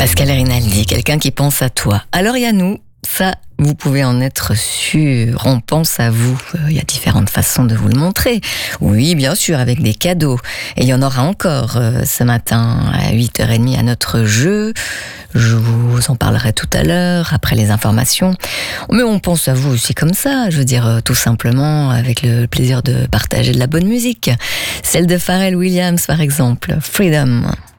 Pascal Rinaldi, quelqu'un qui pense à toi. Alors il y a nous, ça vous pouvez en être sûr, on pense à vous. Il y a différentes façons de vous le montrer. Oui, bien sûr, avec des cadeaux. Et il y en aura encore ce matin à 8h30 à notre jeu. Je vous en parlerai tout à l'heure, après les informations. Mais on pense à vous aussi comme ça, je veux dire, tout simplement avec le plaisir de partager de la bonne musique. Celle de Pharrell Williams, par exemple, Freedom.